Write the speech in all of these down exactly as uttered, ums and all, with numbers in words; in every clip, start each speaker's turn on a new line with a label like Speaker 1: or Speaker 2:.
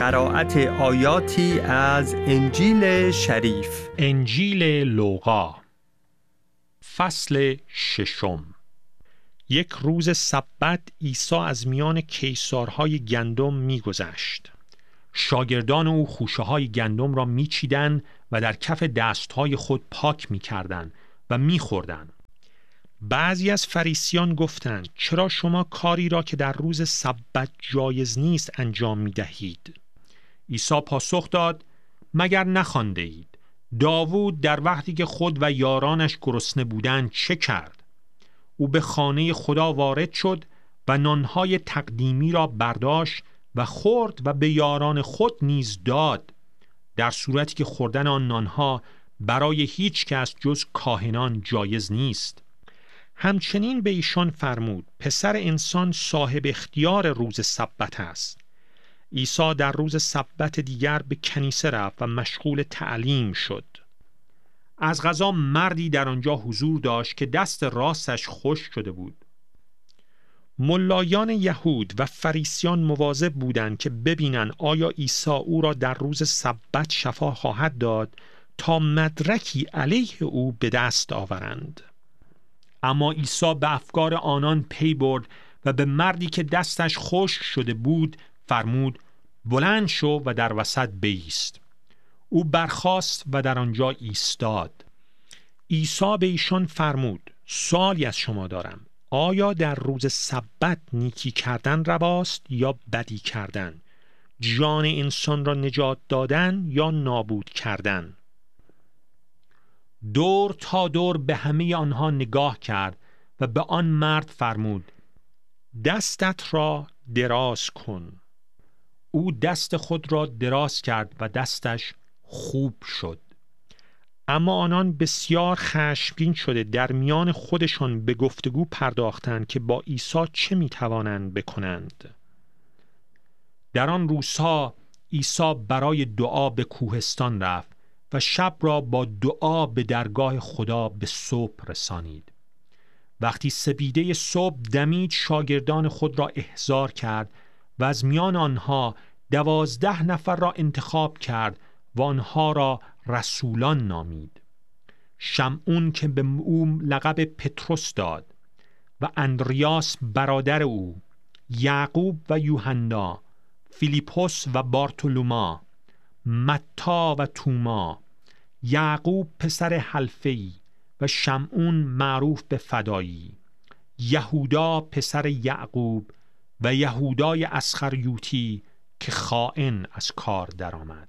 Speaker 1: قرائت آیاتی از انجیل شریف.
Speaker 2: انجیل لوقا فصل ششم. یک روز سبت عیسی از میان کیسارهای گندم می‌گذشت. شاگردان او خوشه‌های گندم را می‌چیدند و در کف دست‌های خود پاک می‌کردند و می‌خوردند. بعضی از فریسیان گفتند: چرا شما کاری را که در روز سبت جایز نیست انجام می‌دهید؟ عیسی پاسخ داد: مگر نخوانده اید داوود در وقتی که خود و یارانش گرسنه بودند چه کرد؟ او به خانه خدا وارد شد و نانهای تقدیمی را برداشت و خورد و به یاران خود نیز داد، در صورتی که خوردن آن نانها برای هیچ کس جز کاهنان جایز نیست. همچنین به ایشان فرمود: پسر انسان صاحب اختیار روز سبت است. عیسی در روز سبت دیگر به کنیسه رفت و مشغول تعلیم شد. از قضا مردی در آنجا حضور داشت که دست راستش خشک شده بود. ملایان یهود و فریسیان مواظب بودند که ببینند آیا عیسی او را در روز سبت شفا خواهد داد تا مدرکی علیه او به دست آورند. اما عیسی به افکار آنان پی برد و به مردی که دستش خشک شده بود فرمود: بلند شو و در وسط بایست. او برخاست و در آنجا ایستاد. عیسی به ایشان فرمود: سوالی از شما دارم، آیا در روز سبت نیکی کردن رواست یا بدی کردن؟ جان انسان را نجات دادن یا نابود کردن؟ دور تا دور به همه آنها نگاه کرد و به آن مرد فرمود: دستت را دراز کن. او دست خود را دراز کرد و دستش خوب شد. اما آنان بسیار خشمگین شده در میان خودشان به گفتگو پرداختند که با عیسی چه میتوانند بکنند. در آن روزها عیسی برای دعا به کوهستان رفت و شب را با دعا به درگاه خدا به صبح رسانید. وقتی سپیده صبح دمید شاگردان خود را احضار کرد و از میان آنها دوازده نفر را انتخاب کرد و آنها را رسولان نامید: شمعون که به او لقب پتروس داد و اندریاس برادر او، یعقوب و یوحنا، فیلیپوس و بارتولوما، متی و توما، یعقوب پسر حلفی و شمعون معروف به فدایی، یهودا پسر یعقوب و یهودای اسخریوطی که خائن از کار درآمد.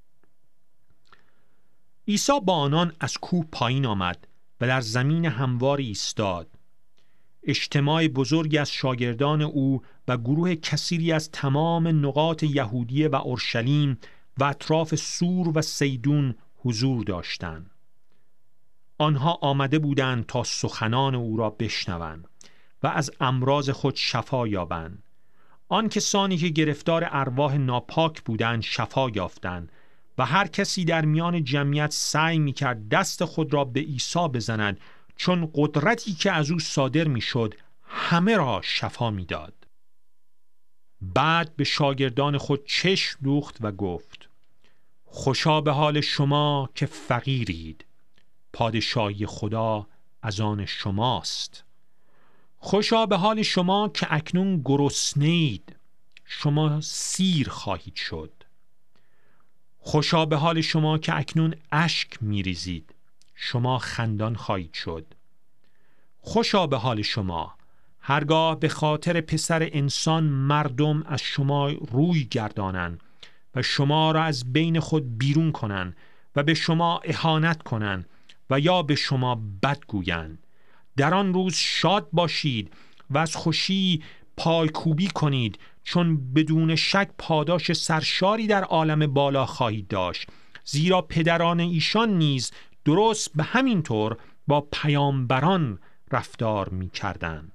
Speaker 2: عیسی با آنان از کوه پایین آمد و در زمین همواری ایستاد. اجتماع بزرگی از شاگردان او و گروه کثیری از تمام نقاط یهودیه و اورشلیم و اطراف سور و سیدون حضور داشتند. آنها آمده بودند تا سخنان او را بشنوند و از امراض خود شفا یابند. آن کسانی که گرفتار ارواح ناپاک بودند شفا یافتند و هر کسی در میان جمعیت سعی می‌کرد دست خود را به عیسی بزند، چون قدرتی که از او صادر می‌شد همه را شفا می‌داد. بعد به شاگردان خود چشم دوخت و گفت: خوشا به حال شما که فقیرید، پادشاهی خدا از آن شماست. خوشا به حال شما که اکنون گرسنه‌اید، شما سیر خواهید شد. خوشا به حال شما که اکنون اشک می‌ریزید، شما خندان خواهید شد. خوشا به حال شما هرگاه به خاطر پسر انسان مردم از شما روی گردانند و شما را از بین خود بیرون کنند و به شما اهانت کنند و یا به شما بد گویند. در آن روز شاد باشید و از خوشی پایکوبی کنید، چون بدون شک پاداش سرشاری در عالم بالا خواهید داشت، زیرا پدران ایشان نیز درست به همین طور با پیامبران رفتار می کردند.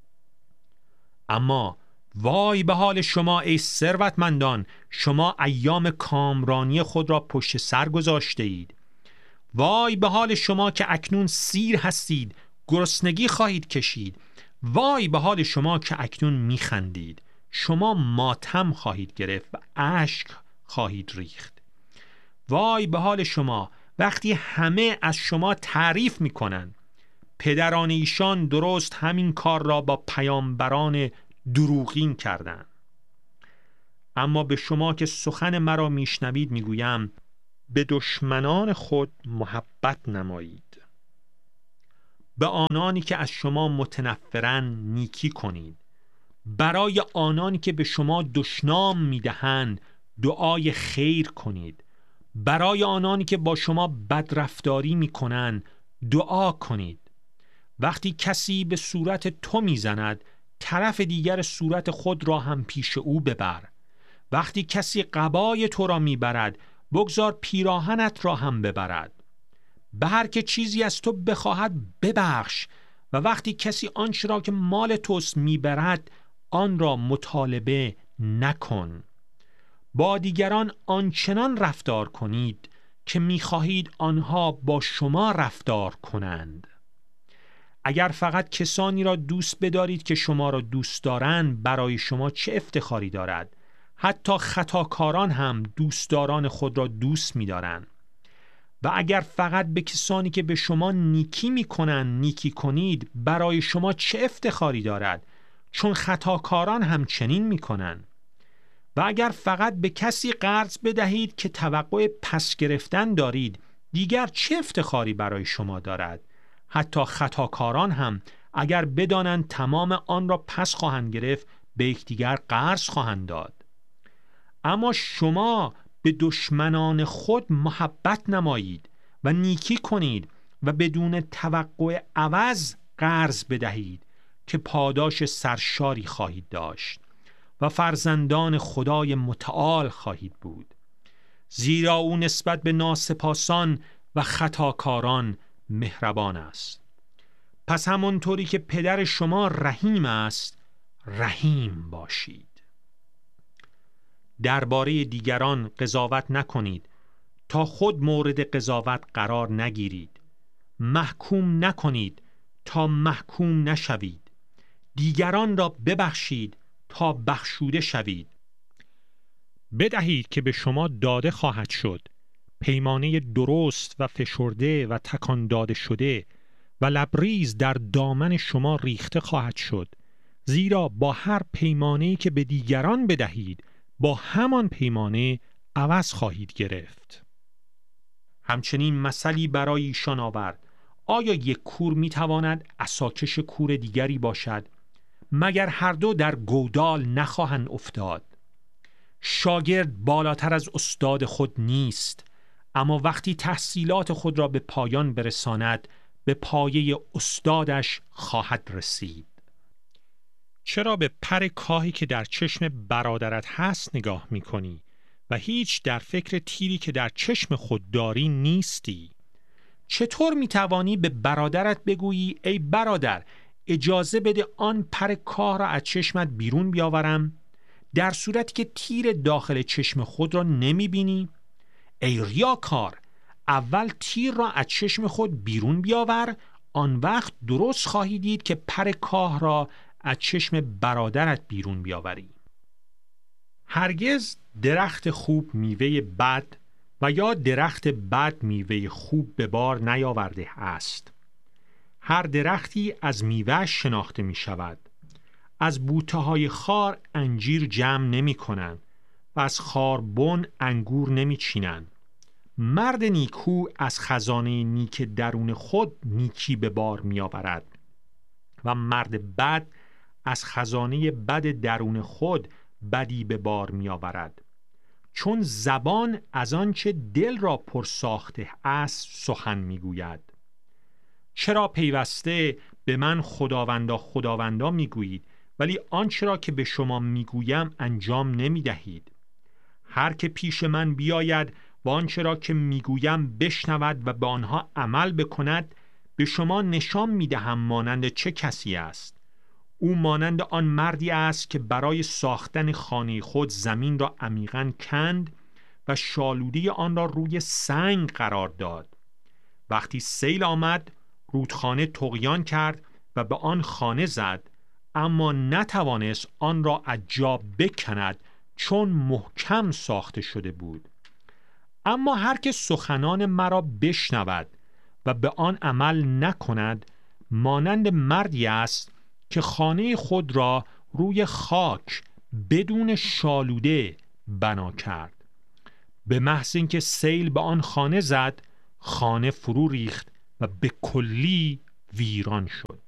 Speaker 2: اما وای به حال شما ای ثروتمندان، شما ایام کامرانی خود را پشت سر گذاشته اید. وای به حال شما که اکنون سیر هستید، گرسنگی خواهید کشید. وای به حال شما که اکنون میخندید، شما ماتم خواهید گرفت و اشک خواهید ریخت. وای به حال شما وقتی همه از شما تعریف میکنن. پدران ایشان درست همین کار را با پیامبران دروغین کردند. اما به شما که سخن مرا میشنوید میگویم به دشمنان خود محبت نمایید. به آنانی که از شما متنفرن نیکی کنید. برای آنانی که به شما دشنام میدهند دعای خیر کنید. برای آنانی که با شما بدرفتاری میکنند دعا کنید. وقتی کسی به صورت تو میزند طرف دیگر صورت خود را هم پیش او ببر. وقتی کسی قبای تو را میبرد بگذار پیراهنت را هم ببرد. به هر که چیزی از تو بخواهد ببخش و وقتی کسی آنچه را که مال توست میبرد آن را مطالبه نکن. با دیگران آنچنان رفتار کنید که میخواهید آنها با شما رفتار کنند. اگر فقط کسانی را دوست بدارید که شما را دوست دارند برای شما چه افتخاری دارد؟ حتی خطاکاران هم دوستداران خود را دوست می‌دارند. و اگر فقط به کسانی که به شما نیکی می‌کنند نیکی کنید برای شما چه افتخاری دارد؟ چون خطاکاران هم چنین می‌کنند. و اگر فقط به کسی قرض بدهید که توقع پس گرفتن دارید دیگر چه افتخاری برای شما دارد؟ حتی خطاکاران هم اگر بدانند تمام آن را پس خواهند گرفت به یکدیگر قرض خواهند داد. اما شما به دشمنان خود محبت نمایید و نیکی کنید و بدون توقع عوض قرض بدهید که پاداش سرشاری خواهید داشت و فرزندان خدای متعال خواهید بود. زیرا او نسبت به ناسپاسان و خطاکاران مهربان است. پس همونطوری که پدر شما رحیم است رحیم باشید. درباره دیگران قضاوت نکنید تا خود مورد قضاوت قرار نگیرید. محکوم نکنید تا محکوم نشوید. دیگران را ببخشید تا بخشوده شوید. بدهید که به شما داده خواهد شد. پیمانه درست و فشرده و تکان داده شده و لبریز در دامن شما ریخته خواهد شد. زیرا با هر پیمانه‌ای که به دیگران بدهید با همان پیمانه عوض خواهید گرفت. همچنین مثلی برای ایشان آورد. آیا یک کور میتواند عصاکش کور دیگری باشد؟ مگر هر دو در گودال نخواهند افتاد؟ شاگرد بالاتر از استاد خود نیست، اما وقتی تحصیلات خود را به پایان برساند به پایه استادش خواهد رسید. چرا به پر کاهی که در چشم برادرت هست نگاه می کنی و هیچ در فکر تیری که در چشم خود داری نیستی؟ چطور می توانی به برادرت بگویی ای برادر اجازه بده آن پر کاه را از چشمت بیرون بیاورم، در صورتی که تیر داخل چشم خود را نمی بینی؟ ای ریاکار، اول تیر را از چشم خود بیرون بیاور، آن وقت درست خواهی دید که پر کاه را از چشم برادرت بیرون بیاوری. هرگز درخت خوب میوه بد و یا درخت بد میوه خوب به بار نیاورده است. هر درختی از میوه شناخته می شود. از بوته‌های خار انجیر جمع نمی کنند و از خاربن انگور نمی چینند. مرد نیکو از خزانه نیک درون خود نیکی به بار می آورد و مرد بد از خزانه بد درون خود بدی به بار می آورد. چون زبان از آنچه دل را پر ساخته است سخن می گوید. چرا پیوسته به من خداوندا خداوندا می گویید ولی آنچه را که به شما می گویم انجام نمی دهید؟ هر که پیش من بیاید و آنچه را که می گویم بشنود و به آنها عمل بکند به شما نشان می دهم مانند چه کسی است. او مانند آن مردی است که برای ساختن خانه خود زمین را عمیقاً کند و شالوده آن را روی سنگ قرار داد. وقتی سیل آمد رودخانه طغیان کرد و به آن خانه زد، اما نتوانست آن را از جا بکند چون محکم ساخته شده بود. اما هر که سخنان مرا بشنود و به آن عمل نکند مانند مردی است که خانه خود را روی خاک بدون شالوده بنا کرد. به محض اینکه سیل به آن خانه زد، خانه فرو ریخت و به کلی ویران شد.